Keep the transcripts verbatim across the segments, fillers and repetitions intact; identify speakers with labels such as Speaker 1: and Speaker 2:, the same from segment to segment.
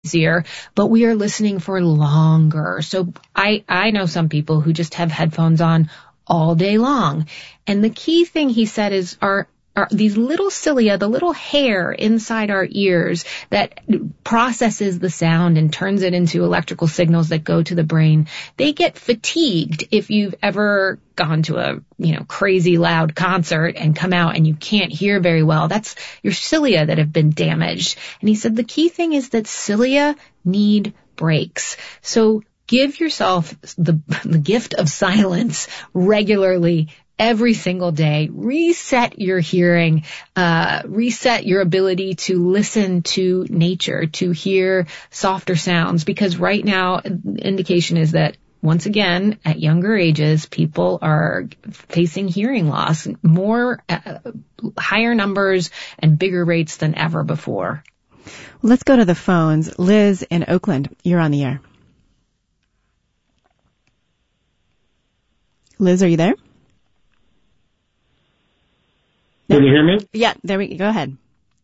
Speaker 1: easier, but we are listening for longer. So I, I know some people who just have headphones on all day long. And the key thing he said is our Are these little cilia, the little hair inside our ears that processes the sound and turns it into electrical signals that go to the brain. They get fatigued if you've ever gone to a, you know, crazy loud concert and come out and you can't hear very well. That's your cilia that have been damaged. And he said the key thing is that cilia need breaks. So give yourself the, the gift of silence regularly. Every single day, reset your hearing, uh, reset your ability to listen to nature, to hear softer sounds, because right now, the indication is that once again, at younger ages, people are facing hearing loss, more, uh, higher numbers and bigger rates than ever before.
Speaker 2: Let's go to the phones. Liz in Oakland, you're on the air. Liz, are you there?
Speaker 3: Can you hear me?
Speaker 2: Yeah, there we go. Go ahead.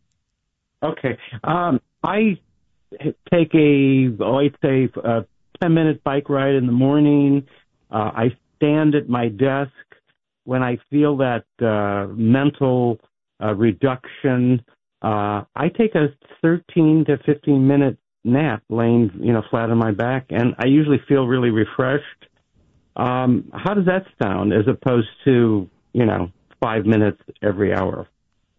Speaker 3: Okay. Um, I take a, oh, I'd say a ten-minute bike ride in the morning. Uh, I stand at my desk. When I feel that uh, mental uh, reduction, uh, I take a thirteen to fifteen-minute nap laying, you know, flat on my back, and I usually feel really refreshed. Um, how does that sound as opposed to, you know, five minutes every hour?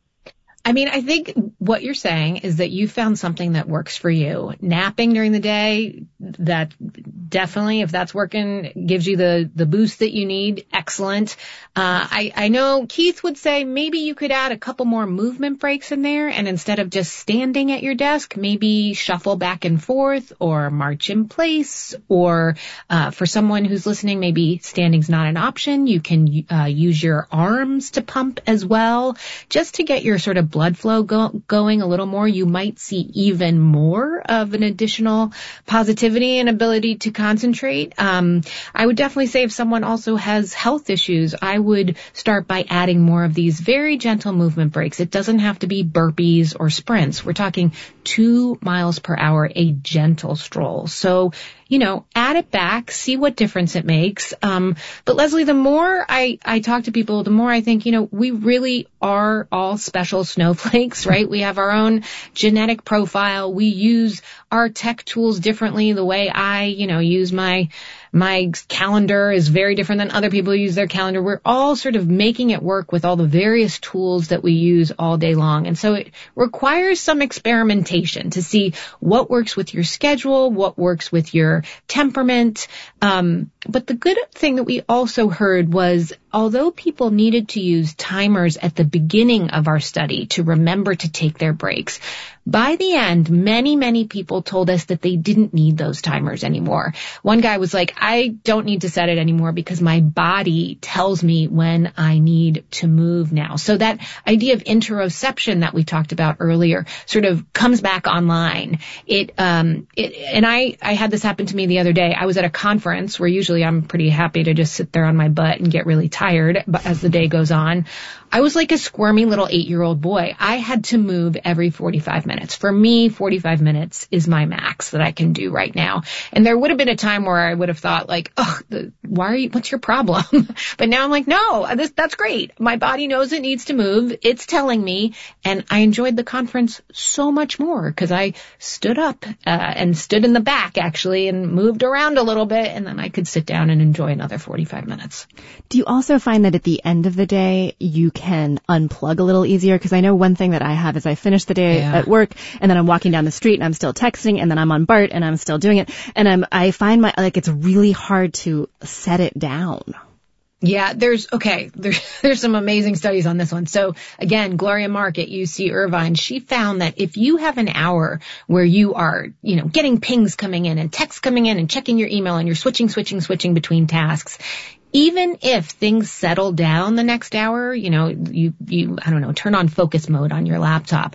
Speaker 1: I mean, I think what you're saying is that you found something that works for you. Napping during the day, that definitely, if that's working, gives you the, the boost that you need. Excellent. Uh, I, I know Keith would say maybe you could add a couple more movement breaks in there, and instead of just standing at your desk, maybe shuffle back and forth or march in place. Or uh, for someone who's listening, maybe standing's not an option. You can uh, use your arms to pump as well, just to get your sort of blood flow go- going a little more. You might see even more of an additional positivity and ability to concentrate. Um, I would definitely say if someone also has health issues, I would start by adding more of these very gentle movement breaks. It doesn't have to be burpees or sprints. We're talking two miles per hour, a gentle stroll. So, you know, add it back, see what difference it makes. Um, but Leslie, the more I, I talk to people, the more I think, you know, we really are all special snowflakes, right? We have our own genetic profile. We use our tech tools differently. The way I, you know, use my my calendar is very different than other people use their calendar. We're all sort of making it work with all the various tools that we use all day long. And so it requires some experimentation to see what works with your schedule, what works with your temperament. Um, but the good thing that we also heard was, although people needed to use timers at the beginning of our study to remember to take their breaks, by the end, many, many people told us that they didn't need those timers anymore. One guy was like, I don't need to set it anymore because my body tells me when I need to move now. So that idea of interoception that we talked about earlier sort of comes back online. It, um, it, and I, I had this happen to me the other day. I was at a conference where usually I'm pretty happy to just sit there on my butt and get really tired, but as the day goes on, I was like a squirmy little eight-year-old boy. I had to move every forty-five minutes. For me, forty-five minutes is my max that I can do right now. And there would have been a time where I would have thought like, oh, the, why are you, what's your problem? But now I'm like, no, this, that's great. My body knows it needs to move. It's telling me. And I enjoyed the conference so much more because I stood up uh, and stood in the back actually and moved around a little bit. And then I could sit down and enjoy another forty-five minutes.
Speaker 2: Do you also find that at the end of the day, you can unplug a little easier? Because I know one thing that I have is I finish the day yeah. at work and then I'm walking down the street and I'm still texting and then I'm on BART and I'm still doing it. And I'm, I find my, like, it's really hard to set it down.
Speaker 1: Yeah, there's, okay, there's, there's some amazing studies on this one. So again, Gloria Mark at U C Irvine, she found that if you have an hour where you are, you know, getting pings coming in and texts coming in and checking your email and you're switching, switching, switching between tasks, even if things settle down the next hour, you know, you, you, I don't know, turn on focus mode on your laptop,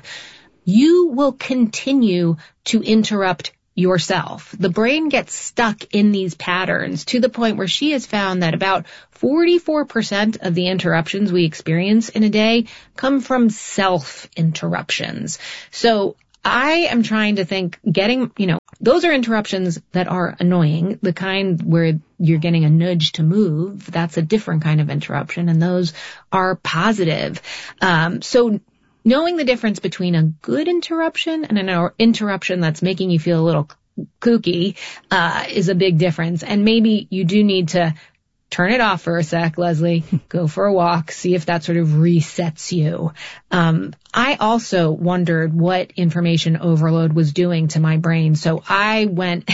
Speaker 1: you will continue to interrupt yourself. The brain gets stuck in these patterns to the point where she has found that about forty-four percent of the interruptions we experience in a day come from self-interruptions. So I am trying to think getting, you know, those are interruptions that are annoying. The kind where you're getting a nudge to move, that's a different kind of interruption. And those are positive. Um, so knowing the difference between a good interruption and an interruption that's making you feel a little kooky, uh, is a big difference. And maybe you do need to turn it off for a sec, Leslie, go for a walk, see if that sort of resets you. Um, I also wondered what information overload was doing to my brain. So I went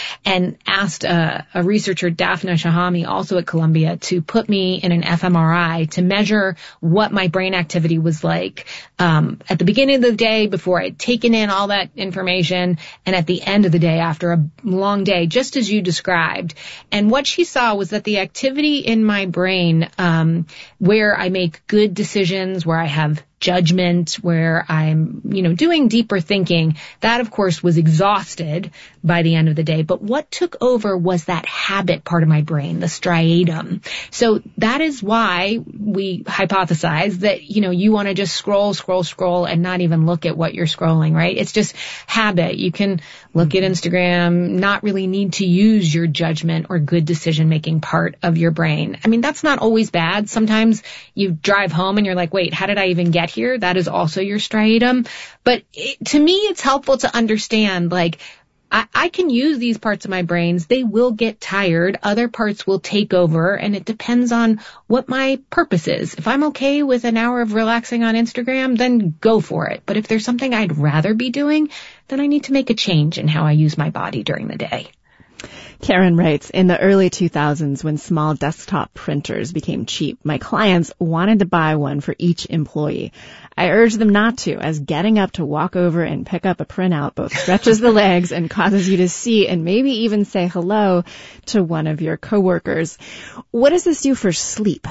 Speaker 1: and asked a, a researcher, Daphna Shahami, also at Columbia, to put me in an f M R I to measure what my brain activity was like um, at the beginning of the day before I'd taken in all that information, and at the end of the day after a long day, just as you described. And what she saw was that the activity in my brain um, where I make good decisions, where I have judgment, where I'm, you know, doing deeper thinking, that of course was exhausted by the end of the day. But what took over was that habit part of my brain, the striatum. So that is why we hypothesize that, you know, you want to just scroll, scroll, scroll and not even look at what you're scrolling, right? It's just habit. You can look at Instagram, not really need to use your judgment or good decision making part of your brain. I mean, that's not always bad. Sometimes you drive home and you're like, wait, how did I even get here? That is also your striatum. But it, to me, it's helpful to understand, like, I, I can use these parts of my brains. They will get tired. Other parts will take over, and it depends on what my purpose is. If I'm okay with an hour of relaxing on Instagram, then go for it. But if there's something I'd rather be doing, then I need to make a change in how I use my body during the day.
Speaker 2: Karen writes, in the early two thousands, when small desktop printers became cheap, my clients wanted to buy one for each employee. I urged them not to, as getting up to walk over and pick up a printout both stretches the legs and causes you to see and maybe even say hello to one of your coworkers. What does this do for sleep?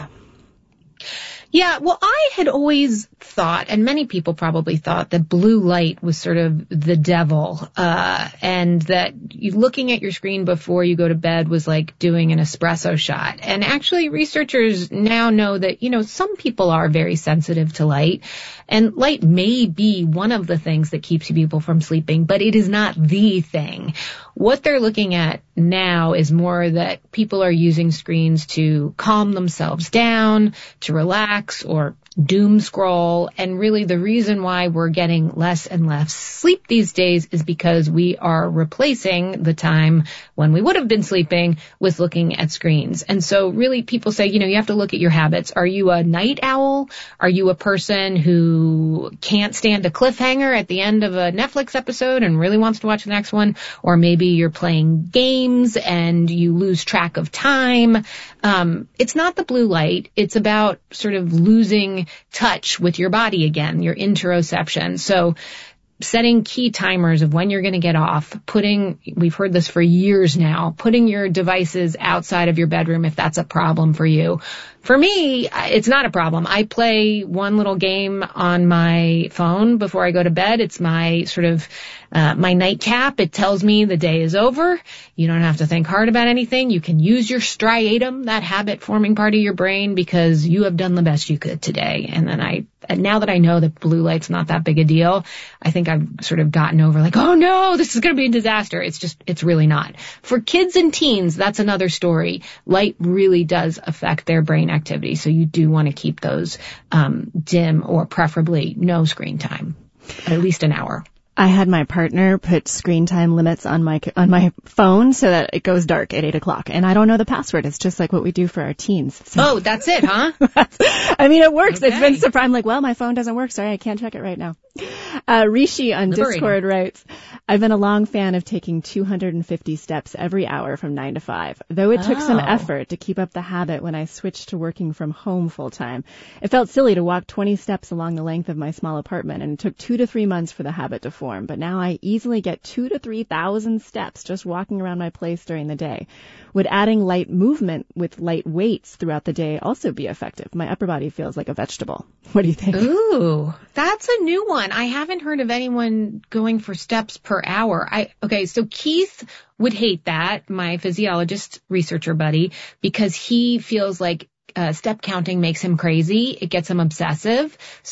Speaker 1: Yeah, well, I had always thought, and many people probably thought, that blue light was sort of the devil, uh, and that you, looking at your screen before you go to bed was like doing an espresso shot. And actually, researchers now know that, you know, some people are very sensitive to light, and light may be one of the things that keeps people from sleeping, but it is not the thing. What they're looking at now is more that people are using screens to calm themselves down, to relax, or doom scroll. And really the reason why we're getting less and less sleep these days is because we are replacing the time when we would have been sleeping with looking at screens. And so really people say, you know, you have to look at your habits. Are you a night owl? Are you a person who can't stand a cliffhanger at the end of a Netflix episode and really wants to watch the next one? Or maybe you're playing games and you lose track of time. Um, it's not the blue light. It's about sort of losing touch with your body again, your interoception. So setting key timers of when you're going to get off, putting, we've heard this for years now, putting your devices outside of your bedroom if that's a problem for you. For me, it's not a problem. I play one little game on my phone before I go to bed. It's my sort of, uh, my nightcap. It tells me the day is over. You don't have to think hard about anything. You can use your striatum, that habit forming part of your brain, because you have done the best you could today. And then I, and now that I know that blue light's not that big a deal, I think I've sort of gotten over like, oh no, this is going to be a disaster. It's just, it's really not. For kids and teens, that's another story. Light really does affect their brain activity. So you do want to keep those um, dim, or preferably no screen time, at least an hour.
Speaker 2: I had my partner put screen time limits on my on my phone so that it goes dark at eight o'clock, and I don't know the password. It's just like what we do for our teens. So.
Speaker 1: Oh, that's it, huh?
Speaker 2: I mean, it works.
Speaker 1: Okay.
Speaker 2: It's been surprised. I'm like, well, my phone doesn't work. Sorry, I can't check it right now. Uh, Rishi on
Speaker 1: Liberating.
Speaker 2: Discord writes, I've been a long fan of taking two hundred fifty steps every hour from nine to five, though it took
Speaker 1: Oh.
Speaker 2: some effort to keep up the habit when I switched to working from home full time. It felt silly to walk twenty steps along the length of my small apartment, and it took two to three months for the habit to form. But now I easily get two to three thousand steps just walking around my place during the day. Would adding light movement with light weights throughout the day also be effective? My upper body feels like a vegetable. What do you think?
Speaker 1: Ooh, that's a new one. I haven't heard of anyone going for steps per hour. I, okay, so Keith would hate that, my physiologist researcher buddy, because he feels like uh, step counting makes him crazy. It gets him obsessive. So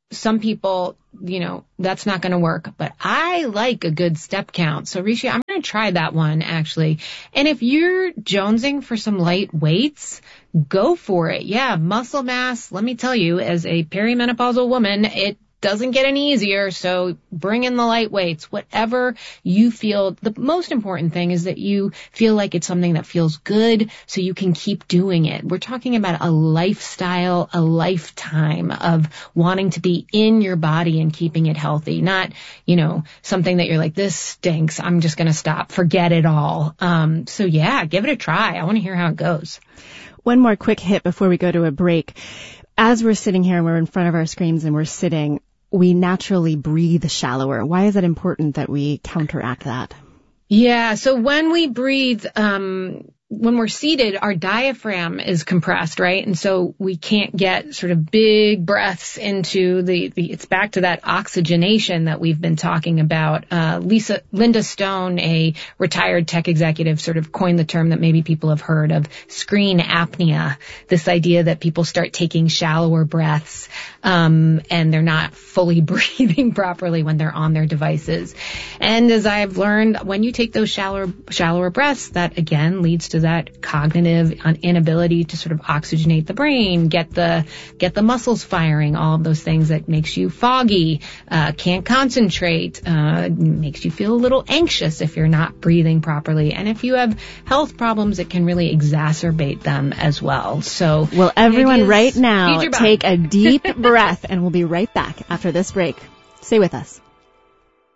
Speaker 1: some people, you know, that's not going to work, but I like a good step count. So Rishi, I'm going to try that one actually. And if you're jonesing for some light weights, go for it. Yeah, muscle mass, let me tell you, as a perimenopausal woman, it doesn't get any easier, so bring in the light weights, whatever you feel. The most important thing is that you feel like it's something that feels good so you can keep doing it. We're talking about a lifestyle, a lifetime of wanting to be in your body and keeping it healthy, not, you know, something that you're like, this stinks, I'm just going to stop, forget it all. Um, so yeah, give it a try. I want to hear how it goes.
Speaker 2: One more quick hit before we go to a break. As we're sitting here and we're in front of our screens and we're sitting, we naturally breathe shallower. Why is it important that we counteract that?
Speaker 1: Yeah, so when we breathe, um, when we're seated, our diaphragm is compressed, right? And so we can't get sort of big breaths into the, the it's back to that oxygenation that we've been talking about. Uh, Lisa, Linda Stone, a retired tech executive, sort of coined the term that maybe people have heard of, screen apnea. This idea that people start taking shallower breaths, um, and they're not fully breathing properly when they're on their devices. And as I've learned, when you take those shallower, shallower breaths, that again leads to that cognitive inability to sort of oxygenate the brain, get the get the muscles firing, all of those things that makes you foggy, uh, can't concentrate, uh, makes you feel a little anxious if you're not breathing properly. And if you have health problems, it can really exacerbate them as well. So,
Speaker 2: well, everyone right now take a deep breath, and we'll be right back after this break. Stay with us.